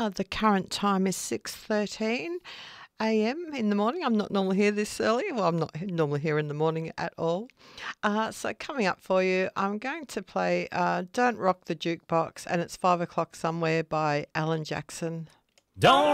The current time is 6:13 a.m. in the morning. I'm not normally here this early. Well, I'm not normally here in the morning at all. So coming up for you, I'm going to play Don't Rock the Jukebox, and it's 5 o'clock somewhere by Alan Jackson. Don't